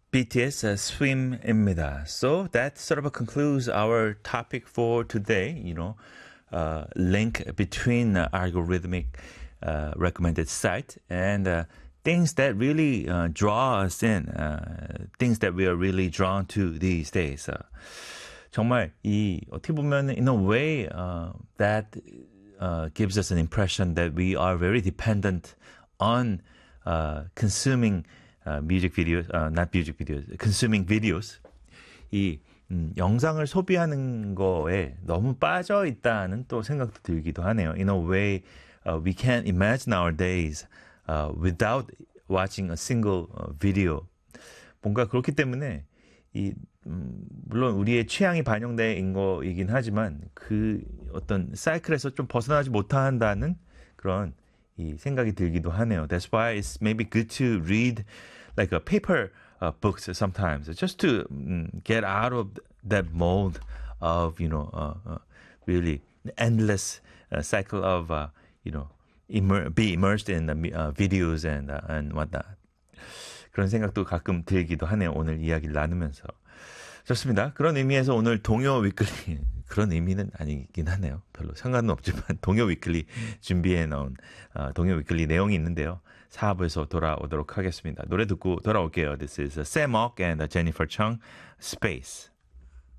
BTS Swim입니다. So that sort of concludes our topic for today. Link between algorithmic recommended site and things that really draw us in, things that we are really drawn to these days. 정말 이 어떻게 보면 in a way that gives us an impression that we are very dependent on consuming music videos, not music videos, consuming videos. 이 영상을 소비하는 거에 너무 빠져 있다는 또 생각도 들기도 하네요. In a way, we can't imagine our days without watching a single video. 뭔가 그렇기 때문에 물론 우리의 취향이 반영된 거이긴 하지만 그 어떤 사이클에서 좀 벗어나지 못한다는 그런 이 생각이 들기도 하네요. That's why it's maybe good to read like a paper books sometimes, just to get out of that mold of really endless cycle of be immersed in videos and whatnot. 그런 생각도 가끔 들기도 하네요. 오늘 이야기를 나누면서. 좋습니다. 그런 의미에서 오늘 동요 위클리, 그런 의미는 아니긴 하네요. 별로 상관은 없지만 동요 위클리 준비해 놓은 동요 위클리 내용이 있는데요. 4부에서 돌아오도록 하겠습니다. 노래 듣고 돌아올게요. This is Sam Ock and Jennifer Chung, Space.